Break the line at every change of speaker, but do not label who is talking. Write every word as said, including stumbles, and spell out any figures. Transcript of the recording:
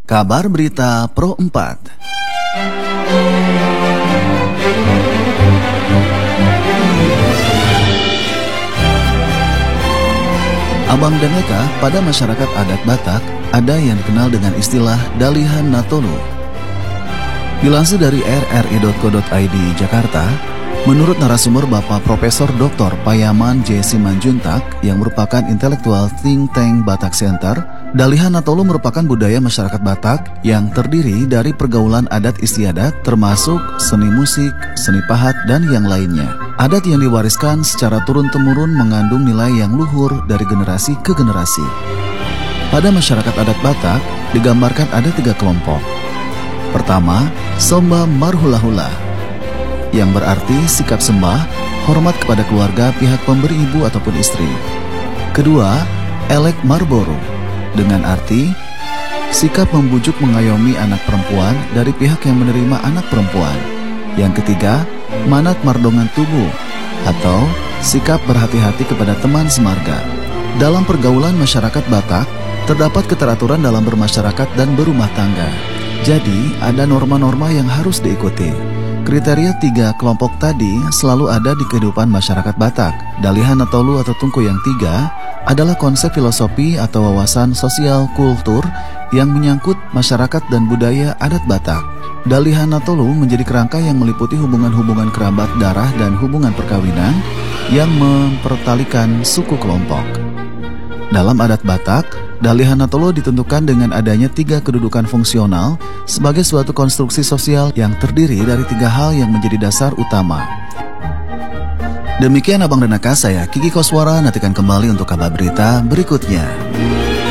Kabar Berita Pro empat. Abang dan Eka, pada masyarakat adat Batak ada yang dikenal dengan istilah Dalihan Natolu. Dilansir dari r r i dot co dot i d Jakarta, menurut narasumber Bapak Profesor Doktor Payaman J. Simanjuntak yang merupakan intelektual think tank Batak Center, Dalihan Natolu merupakan budaya masyarakat Batak yang terdiri dari pergaulan adat istiadat termasuk seni musik, seni pahat, dan yang lainnya. Adat yang diwariskan secara turun-temurun mengandung nilai yang luhur dari generasi ke generasi. Pada masyarakat adat Batak digambarkan ada tiga kelompok. Pertama, Somba Marhula-hula, yang berarti sikap sembah, hormat kepada keluarga pihak pemberi ibu ataupun istri. Kedua, Elek Marboro, dengan arti sikap membujuk mengayomi anak perempuan dari pihak yang menerima anak perempuan. Yang ketiga, Manat Mardongan Tubuh, atau sikap berhati-hati kepada teman semarga. Dalam pergaulan masyarakat Batak, terdapat keteraturan dalam bermasyarakat dan berumah tangga. Jadi, ada norma-norma yang harus diikuti. Kriteria tiga kelompok tadi selalu ada di kehidupan masyarakat Batak. Dalihan Natolu atau Tungku yang tiga adalah konsep filosofi atau wawasan sosial kultur yang menyangkut masyarakat dan budaya adat Batak. Dalihan Natolu menjadi kerangka yang meliputi hubungan-hubungan kerabat darah dan hubungan perkawinan yang mempertalikan suku kelompok. Dalam adat Batak, Dalihan Natolu ditentukan dengan adanya tiga kedudukan fungsional sebagai suatu konstruksi sosial yang terdiri dari tiga hal yang menjadi dasar utama. Demikian Abang dan Eka, saya Kiki Koswara, nantikan kembali untuk kabar berita berikutnya.